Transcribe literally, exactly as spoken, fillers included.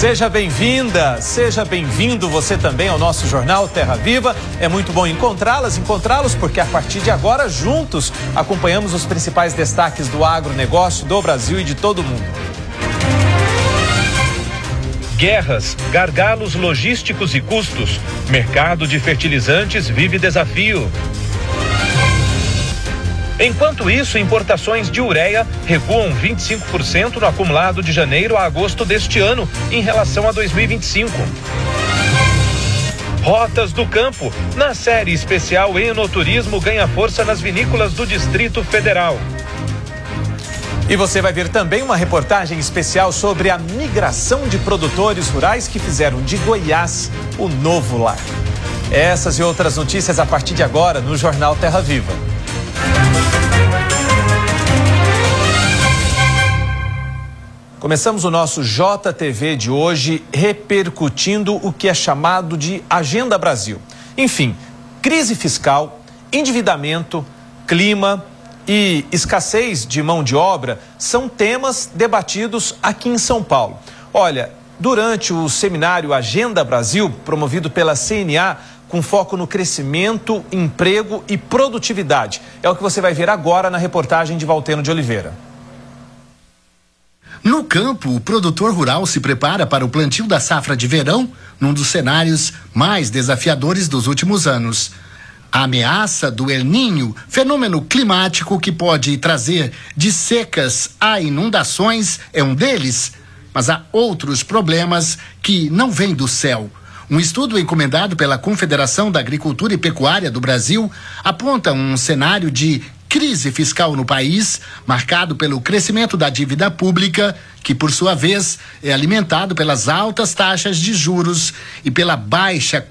Seja bem-vinda, seja bem-vindo você também ao nosso Jornal Terra Viva. É muito bom encontrá-las, encontrá-los, porque a partir de agora, juntos, acompanhamos os principais destaques do agronegócio do Brasil e de todo o mundo. Guerras, gargalos logísticos e custos. Mercado de fertilizantes vive desafio. Enquanto isso, importações de ureia recuam vinte e cinco por cento no acumulado de janeiro a agosto deste ano, em relação a dois mil e vinte e cinco. Rotas do Campo. Na série especial, Enoturismo ganha força nas vinícolas do Distrito Federal. E você vai ver também uma reportagem especial sobre a migração de produtores rurais que fizeram de Goiás o novo lar. Essas e outras notícias a partir de agora no Jornal Terra Viva. Começamos o nosso J T V de hoje repercutindo o que é chamado de Agenda Brasil. Enfim, crise fiscal, endividamento, clima e escassez de mão de obra são temas debatidos aqui em São Paulo. Olha, durante o seminário Agenda Brasil, promovido pela C N A, com foco no crescimento, emprego e produtividade. É o que você vai ver agora na reportagem de Valteno de Oliveira. No campo, o produtor rural se prepara para o plantio da safra de verão, num dos cenários mais desafiadores dos últimos anos. A ameaça do El Niño, fenômeno climático que pode trazer de secas a inundações, é um deles, mas há outros problemas que não vêm do céu. Um estudo encomendado pela Confederação da Agricultura e Pecuária do Brasil aponta um cenário de crise fiscal no país, marcado pelo crescimento da dívida pública, que por sua vez é alimentado pelas altas taxas de juros e pela baixa